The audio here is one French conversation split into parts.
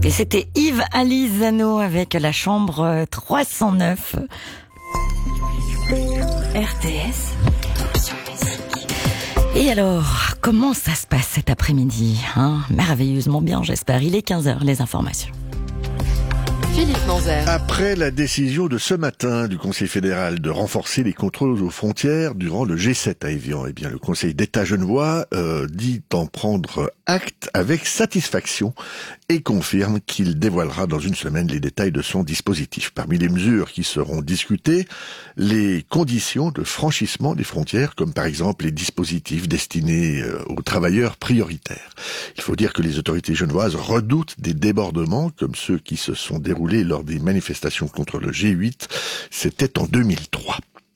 Et c'était Yves Alizano avec la chambre 309. RTS. Et alors, comment ça se passe cet après-midi, Merveilleusement bien, j'espère. Il est 15h, les informations. Philippe Manzer. Après la décision de ce matin du Conseil fédéral de renforcer les contrôles aux frontières durant le G7 à Évian, eh bien le Conseil d'État genevois dit en prendre acte avec satisfaction et confirme qu'il dévoilera dans une semaine les détails de son dispositif. Parmi les mesures qui seront discutées, les conditions de franchissement des frontières, comme par exemple les dispositifs destinés aux travailleurs prioritaires. Il faut dire que les autorités genevoises redoutent des débordements comme ceux qui se sont déroulés lors des manifestations contre le G8, c'était en 2003.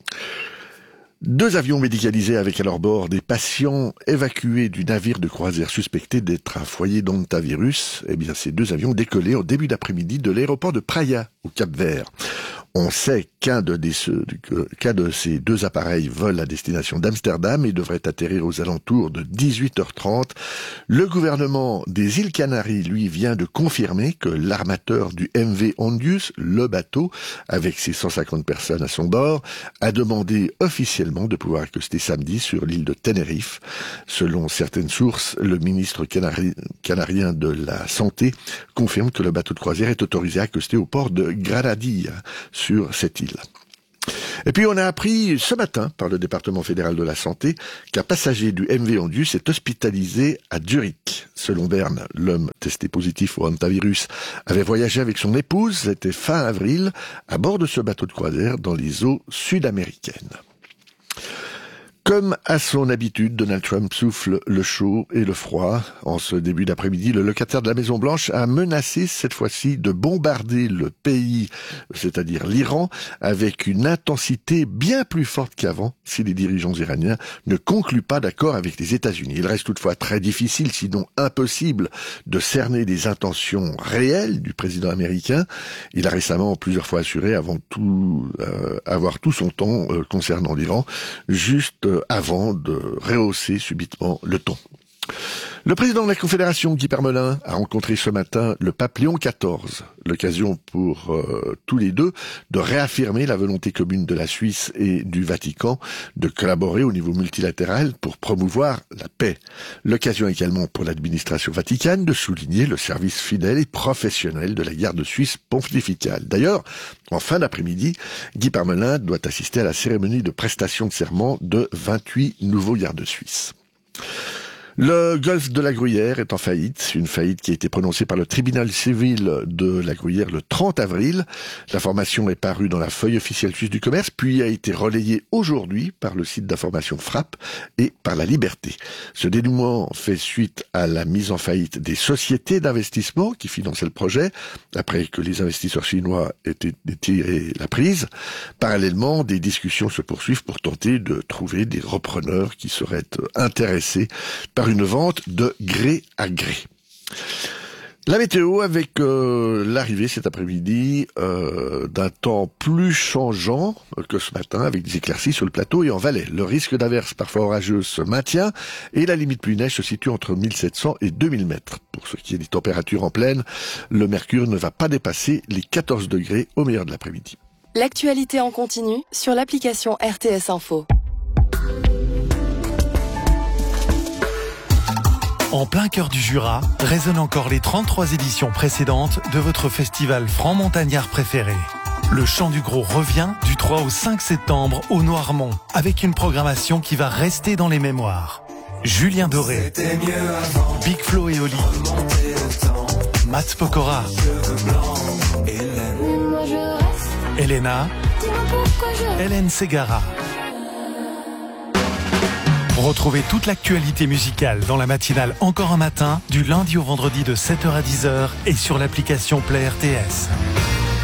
2 avions médicalisés avec à leur bord des patients évacués du navire de croisière suspecté d'être un foyer d'hantavirus. Eh bien, ces 2 avions décollaient au début d'après-midi de l'aéroport de Praia, au Cap-Vert. On sait qu'un de ces 2 appareils vole à destination d'Amsterdam et devrait atterrir aux alentours de 18h30. Le gouvernement des îles Canaries, lui, vient de confirmer que l'armateur du MV Ondius, le bateau, avec ses 150 personnes à son bord, a demandé officiellement de pouvoir accoster samedi sur l'île de Tenerife. Selon certaines sources, le ministre canarien de la Santé confirme que le bateau de croisière est autorisé à accoster au port de Granadilla, sur cette île. Et puis on a appris ce matin par le département fédéral de la santé qu'un passager du MV Ondius est hospitalisé à Zurich. Selon Berne, l'homme testé positif au hantavirus avait voyagé avec son épouse, c'était fin avril, à bord de ce bateau de croisière dans les eaux sud-américaines. Comme à son habitude, Donald Trump souffle le chaud et le froid. En ce début d'après-midi, le locataire de la Maison-Blanche a menacé cette fois-ci de bombarder le pays, c'est-à-dire l'Iran, avec une intensité bien plus forte qu'avant si les dirigeants iraniens ne concluent pas d'accord avec les États-Unis. Il reste toutefois très difficile, sinon impossible, de cerner des intentions réelles du président américain. Il a récemment plusieurs fois assuré avoir tout son temps concernant l'Iran, juste avant de rehausser subitement le ton. Le président de la Confédération, Guy Parmelin, a rencontré ce matin le pape Léon XIV, l'occasion pour tous les deux de réaffirmer la volonté commune de la Suisse et du Vatican de collaborer au niveau multilatéral pour promouvoir la paix. L'occasion également pour l'administration vaticane de souligner le service fidèle et professionnel de la garde suisse pontificale. D'ailleurs, en fin d'après-midi, Guy Parmelin doit assister à la cérémonie de prestation de serment de 28 nouveaux gardes suisses. Le golfe de la Gruyère est en faillite, une faillite qui a été prononcée par le tribunal civil de la Gruyère le 30 avril. L'information est parue dans la feuille officielle suisse du commerce, puis a été relayée aujourd'hui par le site d'information Frappe et par La Liberté. Ce dénouement fait suite à la mise en faillite des sociétés d'investissement qui finançaient le projet, après que les investisseurs chinois aient tiré la prise. Parallèlement, des discussions se poursuivent pour tenter de trouver des repreneurs qui seraient intéressés par une vente de gré à gré. La météo avec l'arrivée cet après-midi d'un temps plus changeant que ce matin avec des éclaircies sur le plateau et en Valais. Le risque d'averses parfois orageuses se maintient et la limite pluie-neige se situe entre 1700 et 2000 mètres. Pour ce qui est des températures en plaine, le mercure ne va pas dépasser les 14 degrés au meilleur de l'après-midi. L'actualité en continu sur l'application RTS Info. En plein cœur du Jura, résonnent encore les 33 éditions précédentes de votre festival franc-montagnard préféré. Le Chant du Gros revient du 3 au 5 septembre au Noirmont, avec une programmation qui va rester dans les mémoires. Julien Doré, Big Flo et Oli, Mats Pokora, Elena, Hélène Ségara. Retrouvez toute l'actualité musicale dans la matinale Encore un matin, du lundi au vendredi de 7h à 10h et sur l'application Play RTS.